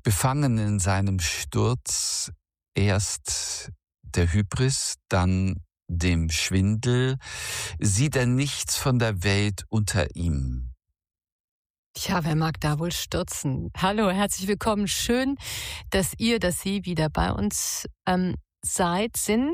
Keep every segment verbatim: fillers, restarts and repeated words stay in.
Befangen in seinem Sturz, erst der Hybris, dann dem Schwindel, sieht er nichts von der Welt unter ihm. Tja, wer mag da wohl stürzen? Hallo, herzlich willkommen. Schön, dass ihr, dass Sie wieder bei uns ähm, seid, sind.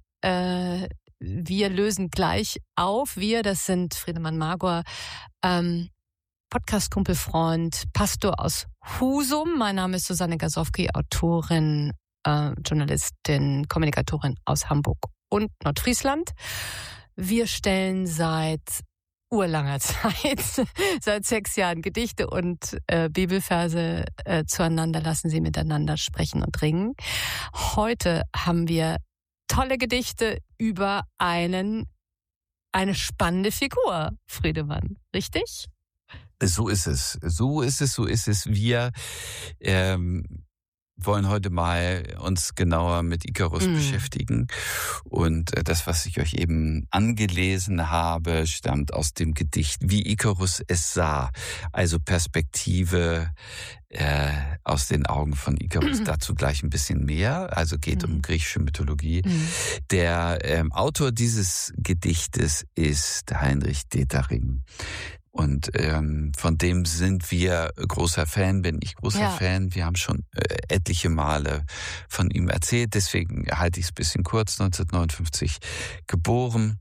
Äh, wir lösen gleich auf. Wir, das sind Friedemann Magor, ähm, Podcast-Kumpelfreund, Pastor aus Husum. Mein Name ist Susanne Gasowski, Autorin, äh, Journalistin, Kommunikatorin aus Hamburg und Nordfriesland. Wir stellen seit urlanger Zeit, seit sechs Jahren Gedichte und äh, Bibelverse äh, zueinander, lassen sie miteinander sprechen und ringen. Heute haben wir tolle Gedichte über einen, eine spannende Figur, Friedemann, richtig? So ist es, so ist es, so ist es. Wir ähm, wollen heute mal uns genauer mit Ikarus mm. beschäftigen. Und das, was ich euch eben angelesen habe, stammt aus dem Gedicht Wie Ikarus es sah. Also Perspektive äh, aus den Augen von Ikarus. Mm. Dazu gleich ein bisschen mehr. Also geht mm. um griechische Mythologie. Mm. Der ähm, Autor dieses Gedichtes ist Heinrich Detering. Und ähm, von dem sind wir großer Fan, bin ich großer ja. Fan. Wir haben schon äh, etliche Male von ihm erzählt, deswegen halte ich es ein bisschen kurz. neunzehnhundertneunundfünfzig geboren,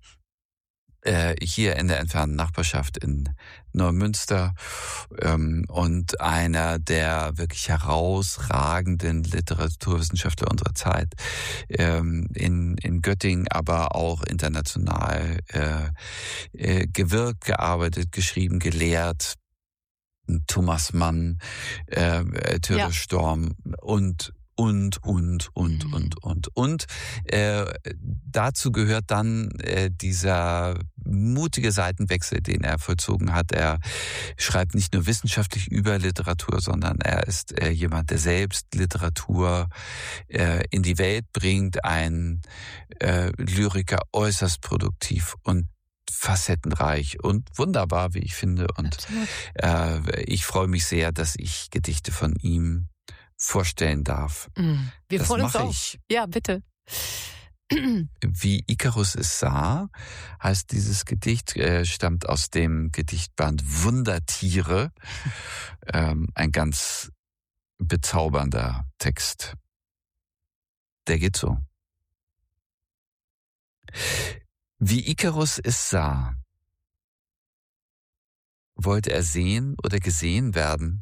äh, hier in der entfernten Nachbarschaft in Neumünster, ähm, und einer der wirklich herausragenden Literaturwissenschaftler unserer Zeit, ähm, in, in Göttingen, aber auch international äh, äh, gewirkt, gearbeitet, geschrieben, gelehrt. Thomas Mann, äh, Theodor ja. Storm und Und, und, und, mhm. und, und, und. Äh, dazu gehört dann äh, dieser mutige Seitenwechsel, den er vollzogen hat. Er schreibt nicht nur wissenschaftlich über Literatur, sondern er ist äh, jemand, der selbst Literatur äh, in die Welt bringt. Ein äh, Lyriker, äußerst produktiv und facettenreich und wunderbar, wie ich finde. Und äh, ich freue mich sehr, dass ich Gedichte von ihm vorstellen darf. Mm. Wir das freuen uns mache auch. ich. Ja, bitte. Wie Ikarus es sah, heißt dieses Gedicht, äh, stammt aus dem Gedichtband Wundertiere. ähm, ein ganz bezaubernder Text. Der geht so. Wie Ikarus es sah, wollte er sehen oder gesehen werden.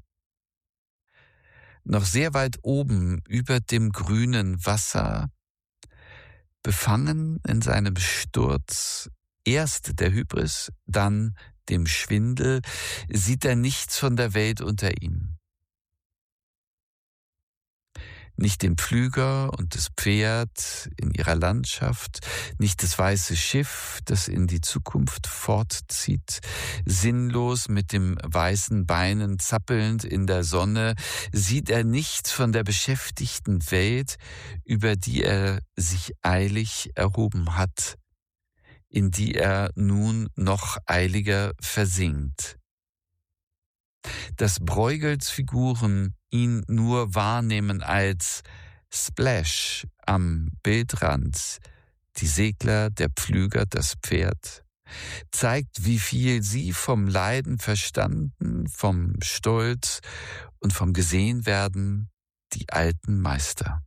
Noch sehr weit oben über dem grünen Wasser, befangen in seinem Sturz, erst der Hybris, dann dem Schwindel, sieht er nichts von der Welt unter ihm. Nicht den Pflüger und das Pferd in ihrer Landschaft, nicht das weiße Schiff, das in die Zukunft fortzieht, sinnlos mit dem weißen Beinen zappelnd in der Sonne, sieht er nichts von der beschäftigten Welt, über die er sich eilig erhoben hat, in die er nun noch eiliger versinkt. Dass Bruegels Figuren ihn nur wahrnehmen als Splash am Bildrand, die Segler, der Pflüger, das Pferd, zeigt, wie viel sie vom Leiden verstanden, vom Stolz und vom Gesehenwerden, die alten Meister.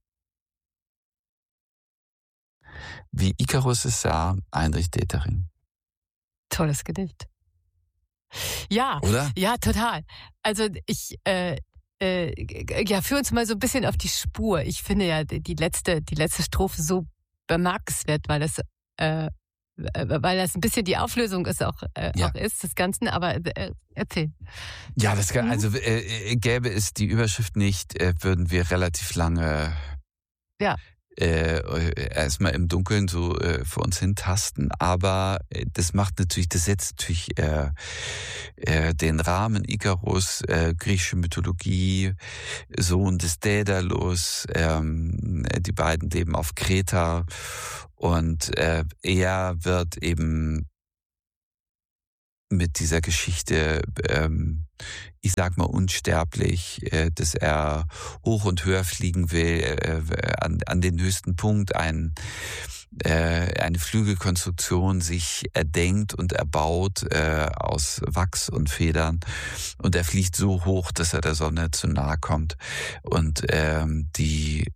Wie Ikarus es sah, Heinrich Detering. Tolles Gedicht. Ja, oder? Ja, total. Also ich, äh, äh, ja, führ uns mal so ein bisschen auf die Spur. Ich finde ja die letzte, die letzte Strophe so bemerkenswert, weil das, äh, weil das ein bisschen die Auflösung ist auch, äh, ja. auch ist des Ganzen. Aber äh, erzähl. Ja, das kann, also äh, gäbe es die Überschrift nicht, äh, würden wir relativ lange. Ja. Äh, erstmal im Dunkeln so äh, vor uns hintasten, aber äh, das macht natürlich, das setzt natürlich äh, äh, den Rahmen. Ikarus, äh, griechische Mythologie, Sohn des Dädalus, ähm, die beiden leben auf Kreta und äh, er wird eben mit dieser Geschichte, ähm, ich sag mal unsterblich, äh, dass er hoch und höher fliegen will, äh, an, an den höchsten Punkt ein, äh, eine Flügelkonstruktion sich erdenkt und erbaut äh, aus Wachs und Federn. Und er fliegt so hoch, dass er der Sonne zu nahe kommt. Und ähm, die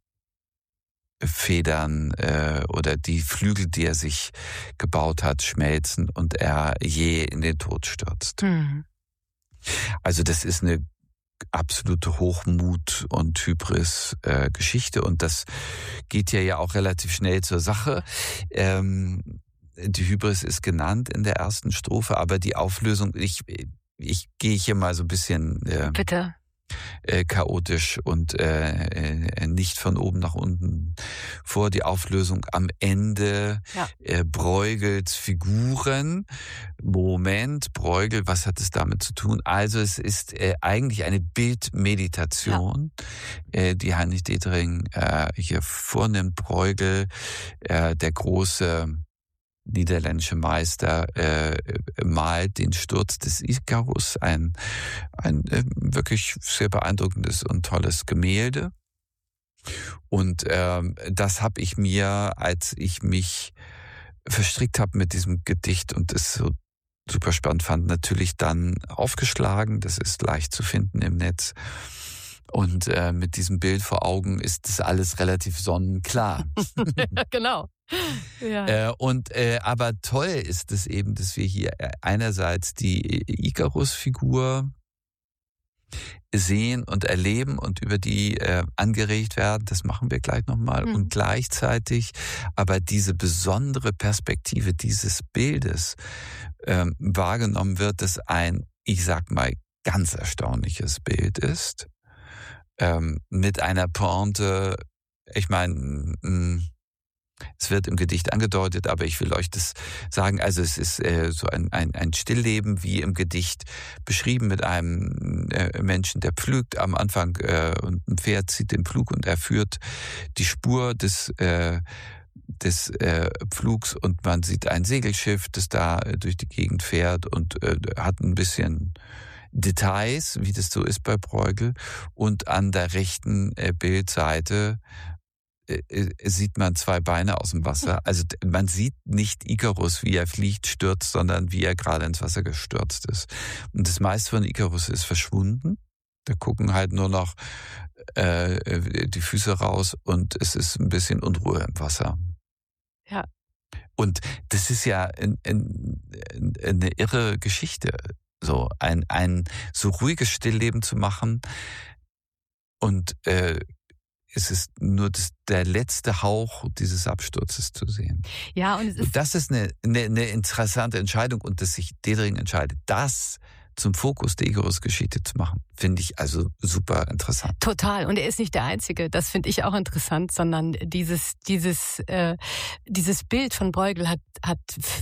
Federn äh, oder die Flügel, die er sich gebaut hat, schmelzen und er je in den Tod stürzt. Mhm. Also das ist eine absolute Hochmut und Hybris äh, Geschichte und das geht ja ja auch relativ schnell zur Sache. Ähm, die Hybris ist genannt in der ersten Strophe, aber die Auflösung, ich, ich gehe hier mal so ein bisschen äh, Bitte. Äh, chaotisch und äh, äh, nicht von oben nach unten vor. Die Auflösung am Ende, ja. äh, Bruegels Figuren. Moment, Bruegel, was hat es damit zu tun? Also es ist äh, eigentlich eine Bildmeditation, ja. äh, die Heinrich Detering äh, hier vornimmt. Bruegel, äh, der große niederländische Meister, äh, malt den Sturz des Ikarus, ein, ein äh, wirklich sehr beeindruckendes und tolles Gemälde. Und ähm, das habe ich mir, als ich mich verstrickt habe mit diesem Gedicht und es so super spannend fand, natürlich dann aufgeschlagen. Das ist leicht zu finden im Netz. Und äh, mit diesem Bild vor Augen ist das alles relativ sonnenklar. Genau. Ja. Äh, und äh, aber toll ist es eben, dass wir hier einerseits die Ikarus-Figur sehen und erleben und über die äh, angeregt werden. Das machen wir gleich nochmal. Mhm. Und gleichzeitig aber diese besondere Perspektive dieses Bildes ähm, wahrgenommen wird, dass ein, ich sag mal, ganz erstaunliches Bild ist. Ähm, mit einer Pointe, ich meine, es wird im Gedicht angedeutet, aber ich will euch das sagen. Also es ist äh, so ein, ein, ein Stillleben, wie im Gedicht beschrieben, mit einem äh, Menschen, der pflügt am Anfang äh, und ein Pferd zieht den Pflug und er führt die Spur des äh, des äh, Pflugs und man sieht ein Segelschiff, das da äh, durch die Gegend fährt und äh, hat ein bisschen Details, wie das so ist bei Bruegel. Und an der rechten äh, Bildseite sieht man zwei Beine aus dem Wasser. Also man sieht nicht Ikarus, wie er fliegt, stürzt, sondern wie er gerade ins Wasser gestürzt ist. Und das meiste von Ikarus ist verschwunden. Da gucken halt nur noch äh, die Füße raus und es ist ein bisschen Unruhe im Wasser. Ja. Und das ist ja ein, ein, eine irre Geschichte, so ein, ein so ruhiges Stillleben zu machen und äh, es ist nur das, der letzte Hauch dieses Absturzes zu sehen. Ja, und es ist und das ist eine, eine, eine interessante Entscheidung und dass sich Detering entscheidet, das zum Fokus der Ikarus-Geschichte zu machen, finde ich also super interessant. Total. Und er ist nicht der Einzige. Das finde ich auch interessant, sondern dieses dieses äh, dieses Bild von Bruegel hat hat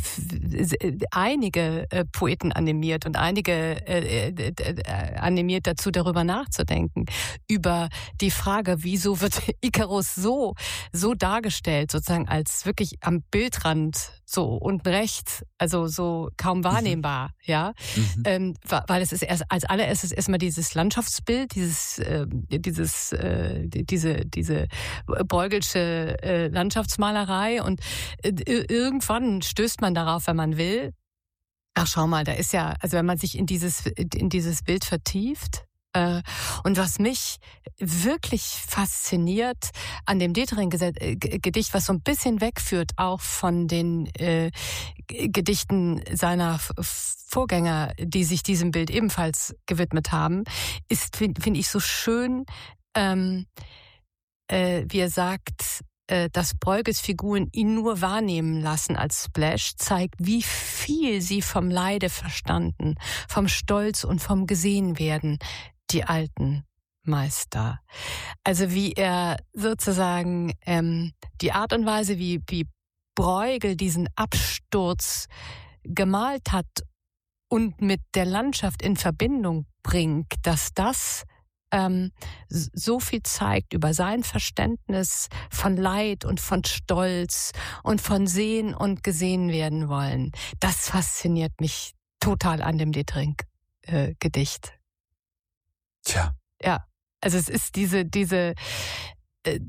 einige äh, Poeten animiert und einige äh, äh, animiert dazu, darüber nachzudenken über die Frage, wieso wird Ikarus so so dargestellt, sozusagen als wirklich am Bildrand, so unten rechts, also so kaum wahrnehmbar, mhm. ja. Mhm. Ähm, weil es ist erst als allererstes erstmal dieses Landschaftsbild, dieses äh, dieses äh, diese diese Bruegelsche äh, Landschaftsmalerei und äh, irgendwann stößt man darauf, wenn man will. Ach, schau mal, da ist ja, also wenn man sich in dieses in dieses Bild vertieft. Äh, und was mich wirklich fasziniert an dem Detering-Gedicht, was so ein bisschen wegführt auch von den äh, Gedichten seiner Vorgänger, die sich diesem Bild ebenfalls gewidmet haben, ist, finde find ich so schön, ähm, äh, wie er sagt, äh, dass Bruegels Figuren ihn nur wahrnehmen lassen als Splash, zeigt, wie viel sie vom Leide verstanden, vom Stolz und vom Gesehenwerden, die alten Meister. Also wie er sozusagen ähm, die Art und Weise, wie, wie Bruegel diesen Absturz gemalt hat und mit der Landschaft in Verbindung bringt, dass das ähm, so viel zeigt über sein Verständnis von Leid und von Stolz und von Sehen und gesehen werden wollen. Das fasziniert mich total an dem Detering-Gedicht. Äh, Tja. Ja, also es ist diese, diese, äh,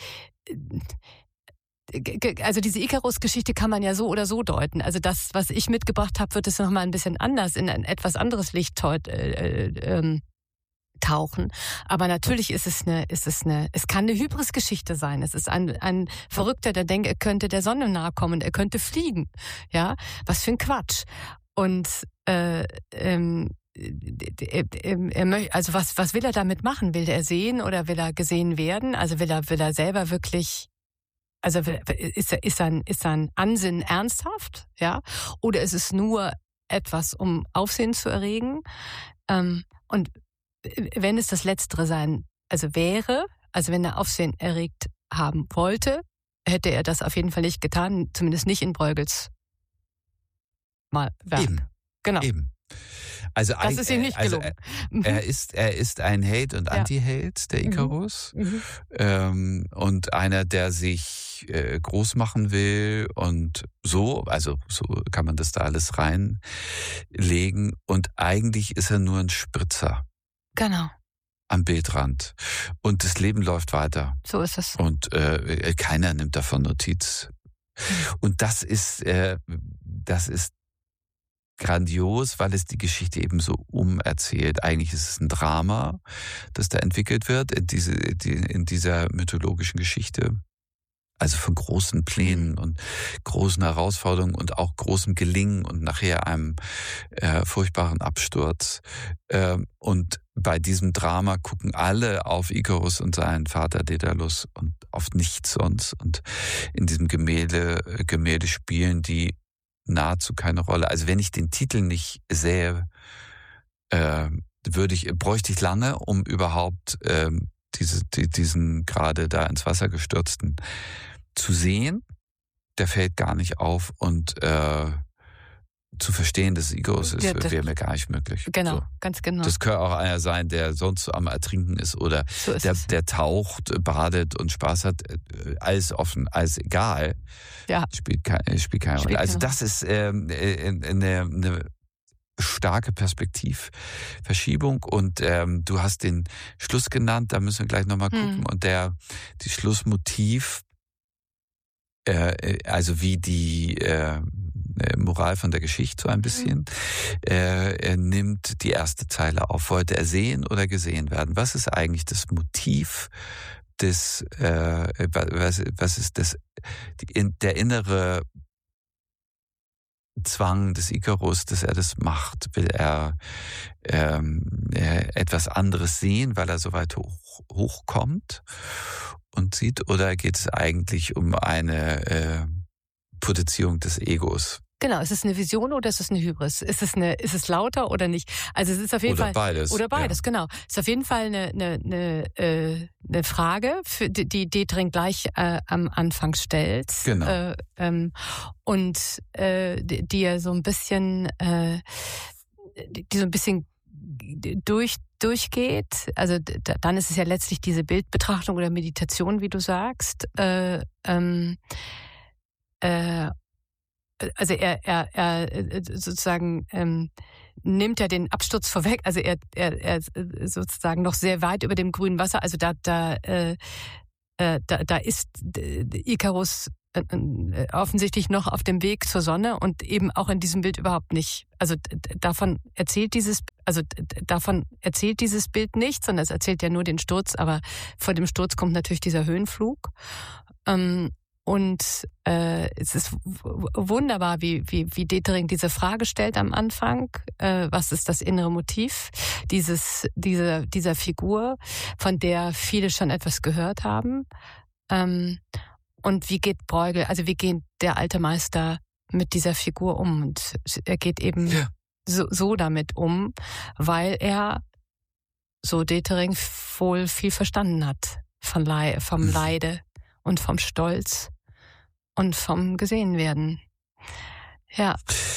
also diese Ikarus-Geschichte kann man ja so oder so deuten. Also das, was ich mitgebracht habe, wird es nochmal ein bisschen anders in ein etwas anderes Licht teut, äh, äh, tauchen. Aber natürlich ist es eine, ist es eine, es kann eine Hybris-Geschichte sein. Es ist ein, ein Verrückter, der denkt, er könnte der Sonne nahe kommen, er könnte fliegen. Ja, was für ein Quatsch. Und äh, ähm, Er, er, also was, was will er damit machen? Will er sehen oder will er gesehen werden? Also will er, will er selber wirklich, also ist, er, ist, sein, ist sein Ansinnen ernsthaft? Ja? Oder ist es nur etwas, um Aufsehen zu erregen? Ähm, und wenn es das Letztere sein, also wäre, also wenn er Aufsehen erregt haben wollte, hätte er das auf jeden Fall nicht getan, zumindest nicht in Bruegels Mal Werk. Eben. Genau. Eben. Also das ist ihm nicht also gelungen. Er, er, ist, er ist ein Held und Ja. Anti-Held, der Ikarus. Mhm. Ähm, und einer, der sich äh, groß machen will und so, also so kann man das da alles reinlegen. Und eigentlich ist er nur ein Spritzer. Genau. Am Bildrand. Und das Leben läuft weiter. So ist es. Und äh, keiner nimmt davon Notiz. Und das ist, äh, das ist grandios, weil es die Geschichte eben so umerzählt. Eigentlich ist es ein Drama, das da entwickelt wird in, diese, die, in dieser mythologischen Geschichte. Also von großen Plänen und großen Herausforderungen und auch großem Gelingen und nachher einem äh, furchtbaren Absturz. Ähm, und bei diesem Drama gucken alle auf Ikarus und seinen Vater Daedalus und auf nichts sonst. Und in diesem Gemälde, Gemälde spielen die nahezu keine Rolle. Also wenn ich den Titel nicht sähe, äh, würde ich, bräuchte ich lange, um überhaupt äh, diese, die, diesen gerade da ins Wasser gestürzten zu sehen. Der fällt gar nicht auf und äh, zu verstehen, dass es Ikarus ist, Ja, wäre mir gar nicht möglich. Genau, So. ganz genau. Das könnte auch einer sein, der sonst am Ertrinken ist oder So ist der, es. der taucht, badet und Spaß hat. Alles offen, alles egal. Ja. Spielt, keine, spielt keine Spielt Rolle. Also keine das ist ähm, eine, eine starke Perspektivverschiebung und ähm, du hast den Schluss genannt, da müssen wir gleich nochmal gucken. Hm. Und der die Schlussmotiv, äh, also wie die äh, Moral von der Geschichte so ein bisschen, äh, er nimmt die erste Zeile auf. Wollte er sehen oder gesehen werden? Was ist eigentlich das Motiv des, äh, was, was ist das, die, der innere Zwang des Ikarus, dass er das macht? Will er ähm, etwas anderes sehen, weil er so weit hoch, hochkommt und sieht? Oder geht es eigentlich um eine äh, Potenzierung des Egos? Genau, ist es eine Vision oder ist es eine Hybris? Ist es eine, ist es lauter oder nicht? Also es ist auf jeden Oder Fall beides. Oder beides, ja. Genau. Es ist auf jeden Fall eine, eine, eine, äh, eine Frage, für die, die Detering gleich äh, am Anfang stellt. Genau. Äh, ähm, und äh, die, die ja so ein bisschen, äh, die so ein bisschen durch durchgeht. Also da, dann ist es ja letztlich diese Bildbetrachtung oder Meditation, wie du sagst. Äh, ähm, äh, Also er, er, er sozusagen ähm, nimmt ja den Absturz vorweg. Also er, er, er sozusagen noch sehr weit über dem grünen Wasser. Also da, da, äh, da, da ist Ikarus äh, offensichtlich noch auf dem Weg zur Sonne und eben auch in diesem Bild überhaupt nicht. Also davon erzählt dieses, also davon erzählt dieses Bild nichts, sondern es erzählt ja nur den Sturz. Aber vor dem Sturz kommt natürlich dieser Höhenflug. Ähm, Und äh, es ist w- wunderbar, wie, wie, wie Detering diese Frage stellt am Anfang. Äh, was ist das innere Motiv dieses, dieser, dieser Figur, von der viele schon etwas gehört haben? Ähm, und wie geht Bruegel, also wie geht der alte Meister mit dieser Figur um? Und er geht eben Ja. so, so damit um, weil er, so Detering, wohl viel verstanden hat von Lei- vom Leide und vom Stolz und vom Gesehenwerden. Ja.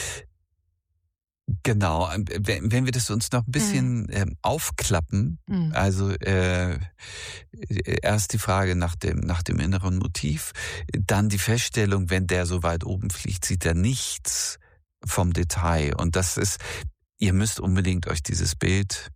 Genau, wenn, wenn wir das uns noch ein bisschen mhm. ähm, aufklappen, Mhm. also äh, erst die Frage nach dem, nach dem inneren Motiv, dann die Feststellung, wenn der so weit oben fliegt, sieht er nichts, vom Detail. Und das ist, ihr müsst unbedingt euch dieses Bild